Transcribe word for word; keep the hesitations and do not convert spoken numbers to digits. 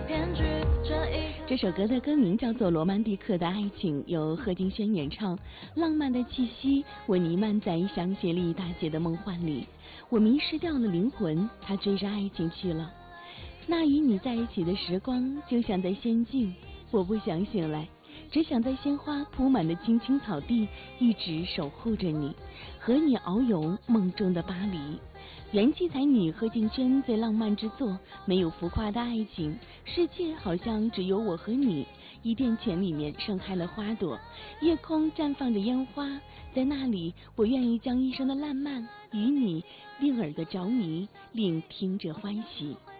这首歌的歌名叫做《罗曼蒂克的爱情》，由贺金轩演唱。浪漫的气息，我弥漫在香榭丽大街的梦幻里，我迷失掉了灵魂，他追着爱情去了。那与你在一起的时光，就像在仙境，我不想醒来，只想在鲜花铺满的青青草地，一直守护着你，和你遨游梦中的巴黎。元气才女贺敬轩最浪漫之作，没有浮夸的爱情，世界好像只有我和你。伊甸泉里面盛开了花朵，夜空绽放着烟花，在那里，我愿意将一生的烂漫与你，令耳的着迷，令听者欢喜。